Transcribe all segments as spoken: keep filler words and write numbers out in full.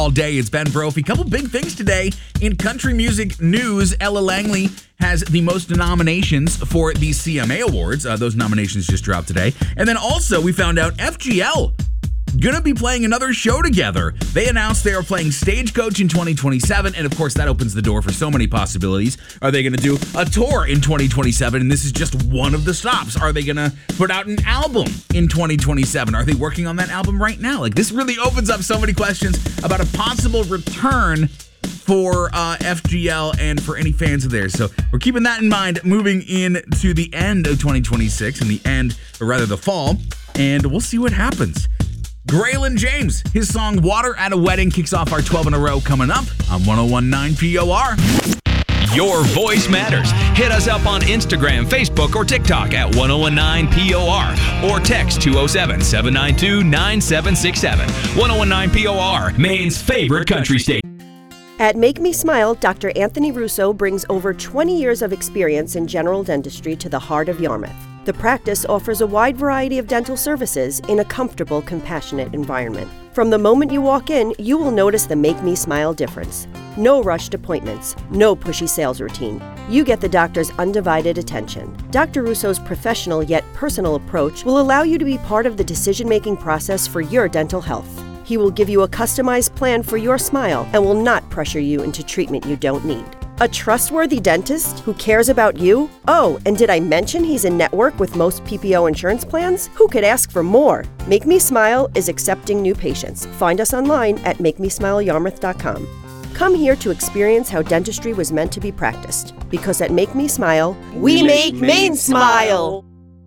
All day, it's Ben Brophy. Couple big things today in country music news. Ella Langley has the most nominations for the C M A Awards. Uh, those nominations just dropped today. And then also, we found out F G L gonna be playing another show together. They announced they are playing Stagecoach in twenty twenty-seven, and of course that opens the door for so many possibilities. Are they gonna do a tour in twenty twenty-seven, and this is just one of the stops? Are they gonna put out an album in twenty twenty-seven? Are they working on that album right now? Like, this really opens up so many questions about a possible return for uh, F G L and for any fans of theirs. So we're keeping that in mind moving into the end of twenty twenty-six and the end, or rather the fall, and we'll see what happens. Graylin James, his song Water at a Wedding kicks off our twelve in a row coming up on one oh one point nine P O R. Your voice matters. Hit us up on Instagram, Facebook, or TikTok at one oh one nine P O R or text two oh seven, seven nine two, nine seven six seven. one oh one nine P O R, Maine's favorite country station. At Make Me Smile, Doctor Anthony Russo brings over twenty years of experience in general dentistry to the heart of Yarmouth. The practice offers a wide variety of dental services in a comfortable, compassionate environment. From the moment you walk in, you will notice the Make Me Smile difference. No rushed appointments, no pushy sales routine. You get the doctor's undivided attention. Doctor Russo's professional yet personal approach will allow you to be part of the decision-making process for your dental health. He will give you a customized plan for your smile and will not pressure you into treatment you don't need. A trustworthy dentist who cares about you? Oh, and did I mention he's in network with most P P O insurance plans? Who could ask for more? Make Me Smile is accepting new patients. Find us online at make me smile yarmouth dot com. Come here to experience how dentistry was meant to be practiced. Because at Make Me Smile, we make Maine smile!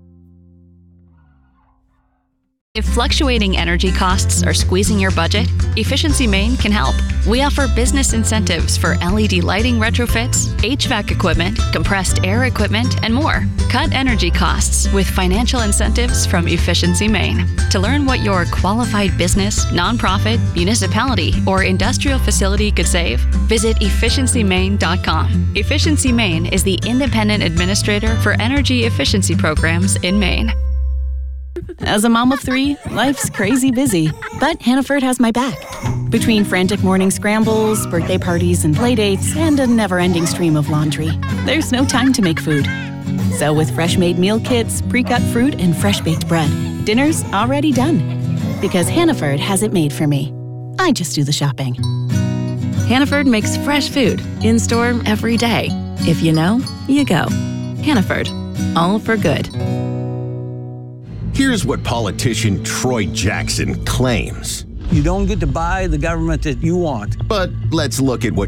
If fluctuating energy costs are squeezing your budget, Efficiency Maine can help. We offer business incentives for L E D lighting retrofits, H V A C equipment, compressed air equipment, and more. Cut energy costs with financial incentives from Efficiency Maine. To learn what your qualified business, nonprofit, municipality, or industrial facility could save, visit efficiency maine dot com. Efficiency Maine is the independent administrator for energy efficiency programs in Maine. As a mom of three, life's crazy busy, but Hannaford has my back. Between frantic morning scrambles, birthday parties, and playdates, and a never-ending stream of laundry, there's no time to make food. So with fresh-made meal kits, pre-cut fruit, and fresh-baked bread, dinner's already done. Because Hannaford has it made for me. I just do the shopping. Hannaford makes fresh food, in-store every day. If you know, you go. Hannaford, all for good. Here's what politician Troy Jackson claims. You don't get to buy the government that you want. But let's look at what